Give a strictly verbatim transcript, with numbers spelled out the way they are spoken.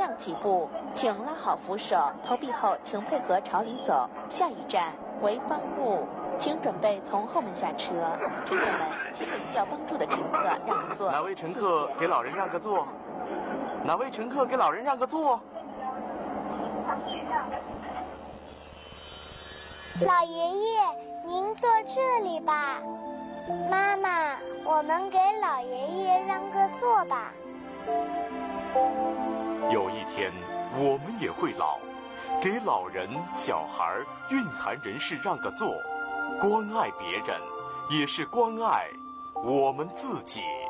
亮起步，请拉好扶手，投币后请配合朝里走。下一站为方路，请准备从后门下车。乘客们，请给需要帮助的乘客让个座。 哪位乘客给老人让个座？哪位乘客给老人让个座？ 老爷爷，您坐这里吧。妈妈，我们给老爷爷让个座吧。 有一天，我们也会老，给老人、小孩、孕残人士让个座，关爱别人，也是关爱我们自己。